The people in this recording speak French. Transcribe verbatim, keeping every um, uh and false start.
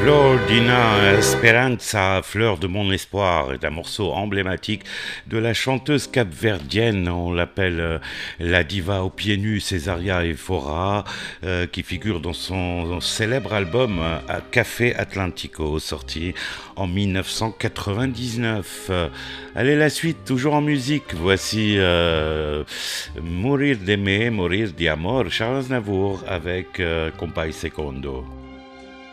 Flordina Esperanza, Fleur de mon espoir, est un morceau emblématique de la chanteuse capverdienne. On l'appelle euh, la diva aux pieds nus Césaria Evora, euh, qui figure dans son célèbre album euh, Café Atlantico, sorti en mille neuf cent quatre-vingt-dix-neuf. Euh, allez, la suite, toujours en musique. Voici euh, Mourir d'aimer, mourir di amor, Charles Aznavour avec euh, Compay Secondo.